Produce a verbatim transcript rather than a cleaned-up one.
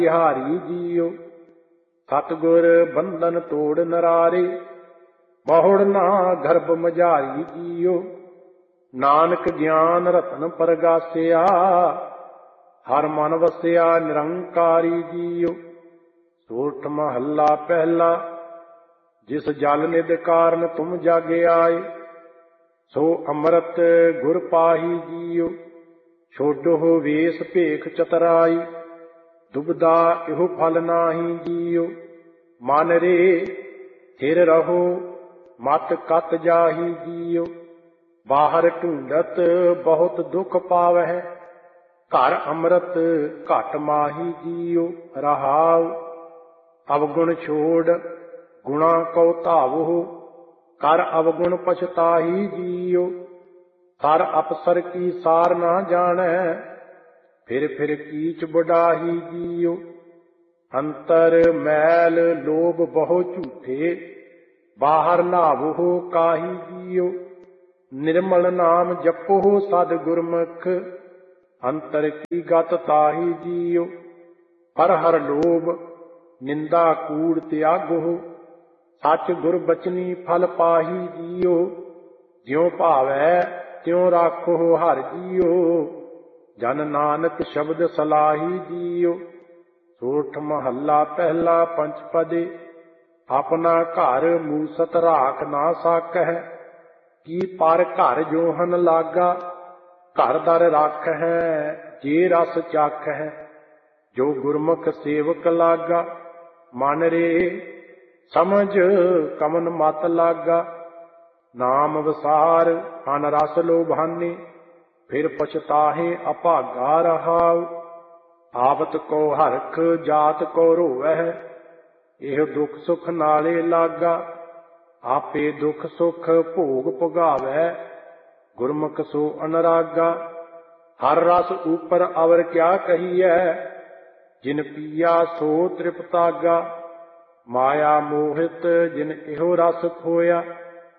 Bihari JIO. ਸਤਿਗੁਰ ਬੰਧਨ ਤੋੜ ਨਰਾਰੇ, ਬਹੁੜ ਨਾ ਗਰਭ ਮਝਾਰੀ ਜੀਓ। ਨਾਨਕ ਗਿਆਨ ਰਤਨ ਪਰਗਾਸਿਆ, ਹਰ ਮਨ ਵਸਿਆ ਨਿਰੰਕਾਰੀ ਜੀਓ। ਸੋਰਠ ਮਹੱਲਾ ਪਹਿਲਾ। ਜਿਸ ਜਲ ਨਿਧ ਕਾਰਨ ਤੁਮ ਜਗ ਆਏ, ਸੋ ਅੰਮ੍ਰਿਤ ਗੁਰ ਪਾਹੀ ਜੀਓ। ਛੋਡੋ ਵੇਸ ਭੇਖ ਚਤਰਾਈ, ਦੁਬਦਾ ਇਹੋ ਫਲ ਨਾਹੀ ਜੀਓ। ਮਨ ਰੇ ਥਿਰ ਰਹੋ, ਮਤ ਕਤ ਜਾਹੀ ਜੀਓ। ਬਾਹਰ ਢੂੰਡਤ ਬਹੁਤ ਦੁਖ ਪਾਵਹਿ, ਘਰ ਅੰਮ੍ਰਿਤ ਘਟ ਮਾਹੀ ਜੀਓ। ਰਹਾਉ ਅਵਗੁਣ ਛੋੜ ਗੁਣਾ ਕਉ ਧਾਵੋ, ਕਰ ਅਵਗੁਣ ਪਛਤਾਹੀ ਜੀਓ। ਹਰ ਅਪਸਰ ਕੀ ਸਾਰ ਨਾ ਜਾਣੈ, ਫਿਰ ਫਿਰ ਕੀਚ ਬੁਢਾਹੀ ਜੀਓ। ਅੰਤਰ ਮੈਲ ਲੋਭ ਬਹੁ ਝੂਠੇ, ਬਾਹਰ ਨਾਵੋ ਕਾਹੀ ਜੀਓ। ਨਿਰਮਲ ਨਾਮ ਜਪੋ ਸਦ ਗੁਰਮੁਖ, ਅੰਤਰ ਕੀ ਗਤ ਤਾਹੀ ਜੀਓ। ਹਰ ਹਰ ਲੋਭ ਨਿੰਦਾ ਕੂੜ ਤਿਆਗੋ, ਸੱਚ ਗੁਰ ਬਚਨੀ ਫਲ ਪਾਹੀ ਜੀਓ। ਜਿਉ ਭਾਵੈ ਤਿਉ ਰਾਖੋ ਹਰਿ ਜੀਓ, ਜਨ ਨਾਨਕ ਸ਼ਬਦ ਸਲਾਹੀ ਜੀਓ। ਸੋਰਠ ਮਹੱਲਾ ਪਹਿਲਾ। ਪੰਚਪਦੇ। ਆਪਣਾ ਘਰ ਮੂਸਤ ਰਾਖ ਨਾ ਸਾਕਹਿ, ਕੀ ਪਰ ਘਰ ਜੋਹਨ ਲਾਗਾ। ਘਰ ਦਰ ਰਾਖਹਿ ਜੇ ਰਸ ਚਾਖਹਿ, ਜੋ ਗੁਰਮੁਖ ਸੇਵਕ ਲਾਗਾ। ਮਨ ਰੇ ਸਮਝ ਕਮਨ ਮਤ ਲਾਗਾ, ਨਾਮ ਵਿਸਾਰ ਅਨ ਰਸ ਲੋਭਾਨੇ। ਫਿਰ ਪਛਤਾਹੇ ਅਭਾਗਾ ਰਹਾਉ, ਆਵਤ ਕੋ ਹਰਖ ਜਾਤ ਕੋ ਰੋਵਹਿ। ਇਹ ਦੁਖ ਸੁਖ ਨਾਲੇ ਲਾਗਾ, ਆਪੇ ਦੁਖ ਸੁਖ ਭੋਗ ਭੁਗਾਵੈ। ਗੁਰਮੁਖ ਸੋ ਅਨਰਾਗਾ, ਹਰ ਰਸ ਉਪਰ ਅਵਰ ਕਿਆ ਕਹੀਐ। ਜਿਨ ਪੀਆ ਸੋ ਤ੍ਰਿਪਤਾਗਾ, ਮਾਇਆ ਮੋਹਿਤ ਜਿਨ ਇਹੋ ਰਸ ਖੋਇਆ।